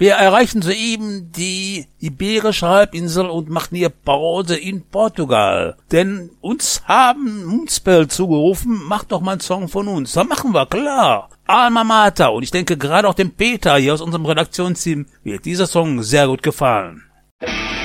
Wir erreichen soeben die Iberische Halbinsel und machen hier Pause in Portugal. Denn uns haben Moonspell zugerufen, macht doch mal einen Song von uns. Da machen wir, klar. Alma Mater. Und ich denke, gerade auch dem Peter hier aus unserem Redaktionsteam wird dieser Song sehr gut gefallen.